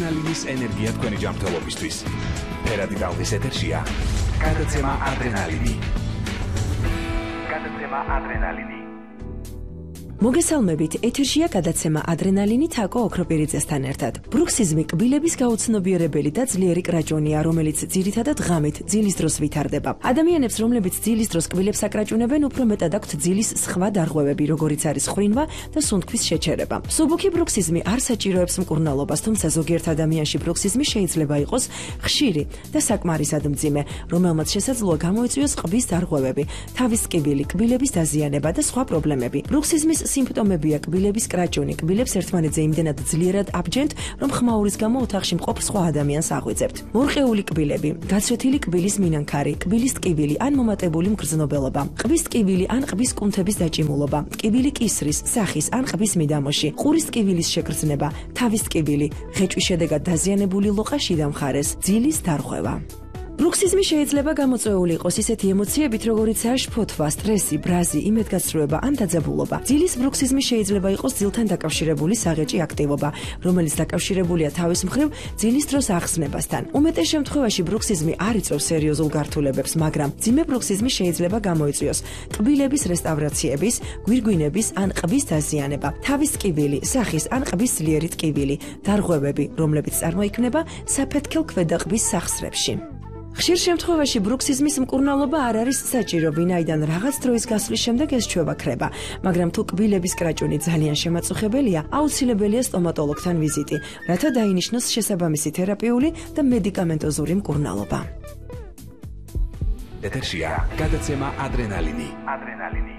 ადრენალინის ენერგია თქვენი ჯანმრთელობისთვის. ფერადი ტალღის ეთერშია გადაცემა ადრენალინი. მოგესალმებით, ეთერშია გადაცემა ადრენალინი თაკო ოქროპირიძესთან ერთად. ბრუქსიზმი კბილების გაუცნობიერებელი და ძლიერი კრაჭონია, რომელიც ძირითადად ღამით, ძილის დროს ვითარდება. ადამიანებს, რომლებიც ძილის დროს კბილებს აკრაჭუნებენ, უფრო მეტად აქვთ ძილის სხვა დარღვევები, როგორიც არის ხვინვა და სუნთქვის შეჩერება. მსუბუქი ბრუქსიზმი არ საჭიროებს მკურნალობას, თუმცა ზოგიერთ ადამიანში ბრუქსიზმი შეიძლება იყოს ხშირი და საკმარისად მძიმე, რომელმაც შესაძლოა გამოიწვიოს ყბის დარღვევები, თავის ტკივილი, კბილების დაზიანება და სხვა პრობლემები. ბრუქსიზმის სიმპტომებია კბილების კრაჭუნი, კბილებს ერთმანეთზე იმდენად ძლიერად აბჯენთ, რომ ხმაურის გამო ოთახში მყოფ სხვა ადამიანს აღვიძებთ. მორყეული კბილები, გაცვეთილი კბილის მინანქარი, კბილის ტკივილი ან მომატებული მგრძნობელობა, ყბის ტკივილი ან ყბის კუნთების დაჭიმულობა, ტკივილი კისრის, სახის ან ყბის მიდამოში, ყურის ტკივილის შეგრძნება, თავის ტკივილი, ღეჭვის შედეგად დაზიანებული ლოყა შიდა მხარეს, ძილის დარღვევა. ბრუქსიზმი შეიძლება გამოწვეული იყოს ისეთი ემოციებით, როგორიცაა შფოთვა, სტრესი, ბრაზი, იმედგაცრუება ან დაძაბულობა. ძილის ბრუქსიზმი შეიძლება იყოს ძილთან დაკავშირებული საღეჭი აქტივობა, რომელიც დაკავშირებულია თავის მხრივ ძილის დროს ახსნებასთან. უმეტეს შემთხვევაში ბრუქსიზმი არ იწვევს სერიოზულ გართულებებს, მაგრამ მძიმე ბრუქსიზმი შეიძლება გამოიწვიოს კბილების რესტავრაციების, გვირგვინების ან ყბის დაზიანება, თავის ტკივილი, სახის ან ყბის ძლიერი ტკივილი, დარღვევები, რომლებიც წარმოიქმნება საფეთქელ ქვედაყბის სახსრებში. ხშირ შემთხვევაში ბრუქსიზმის მკურნალობა არ არის საჭირო, ვინაიდან რაღაც დროის გასვლის შემდეგ ეს ჩვევა ქრება, მაგრამ თუ კბილების კრაჭუნი ძალიან შემაწუხებელია, აუცილებელია სტომატოლოგთან ვიზიტი, რათა დაინიშნოს შესაბამისი თერაპიული და მედიკამენტოზური მკურნალობა. ეთერშია გადაცემა ადრენალინი.